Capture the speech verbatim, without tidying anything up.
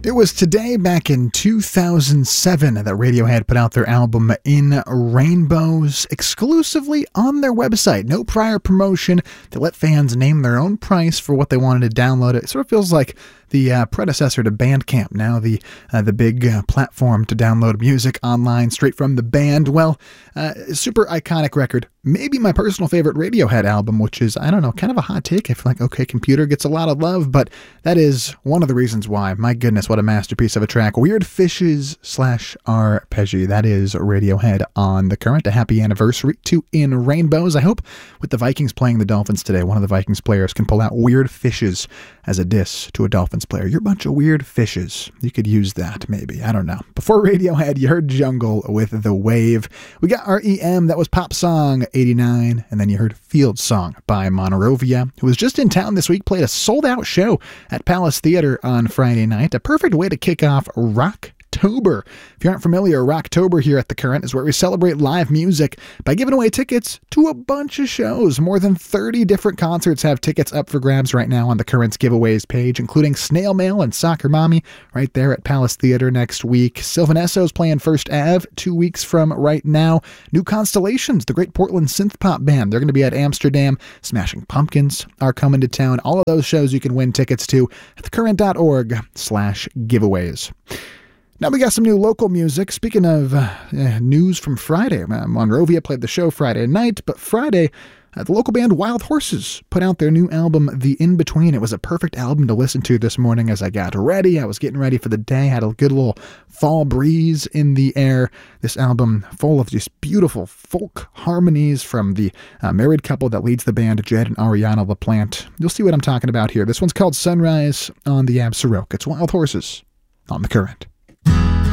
It was today, back in two thousand seven, that Radiohead put out their album In Rainbows exclusively on their website. No prior promotion. They let fans name their own price for what they wanted to download. It sort of feels like the uh, predecessor to Bandcamp, now the uh, the big uh, platform to download music online straight from the band. Well, uh, super iconic record. Maybe my personal favorite Radiohead album, which is, I don't know, kind of a hot take. I feel like OK Computer gets a lot of love, but that is one of the reasons why. My goodness, what a masterpiece of a track. Weird Fishes slash Arpeggi. That is Radiohead on The Current. A happy anniversary to In Rainbows. I hope with the Vikings playing the Dolphins today, one of the Vikings players can pull out Weird Fishes as a diss to a Dolphins player. You're a bunch of weird fishes. You could use that, maybe. I don't know. Before Radiohead, you heard Jungle with The Wave. We got R E M. That was Pop Song eighty-nine. And then you heard Field Song by Monrovia, who was just in town this week, played a sold-out show at Palace Theater on Friday night. A perfect way to kick off Rocktober. If you aren't familiar, Rocktober here at The Current is where we celebrate live music by giving away tickets to a bunch of shows. More than thirty different concerts have tickets up for grabs right now on The Current's giveaways page, including Snail Mail and Soccer Mommy right there at Palace Theater next week. Sylvan Esso's playing First Ave two weeks from right now. New Constellations, the great Portland synth pop band, they're going to be at Amsterdam. Smashing Pumpkins are coming to town. All of those shows you can win tickets to at thecurrent.org slash giveaways. Now we got some new local music. Speaking of uh, news from Friday, uh, Monrovia played the show Friday night, but Friday, uh, the local band Wild Horses put out their new album, The In-Between. It was a perfect album to listen to this morning as I got ready. I was getting ready for the day, had a good little fall breeze in the air. This album full of just beautiful folk harmonies from the uh, married couple that leads the band, Jed and Ariana LaPlante. You'll see what I'm talking about here. This one's called Sunrise on the Absaroke. It's Wild Horses on The Current.